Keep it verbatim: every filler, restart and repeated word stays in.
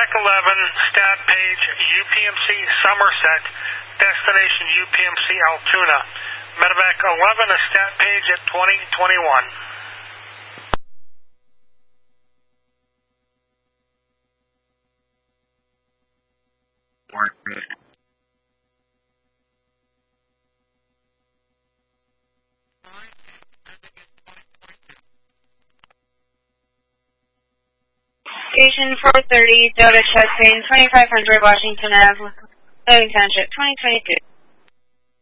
Medevac eleven, stat page U P M C Somerset, destination U P M C Altoona. Medevac eleven, a stat page at twenty twenty-one. Station four thirty, Delta Chastain, twenty-five hundred Washington Avenue, Loving Township, twenty twenty-two.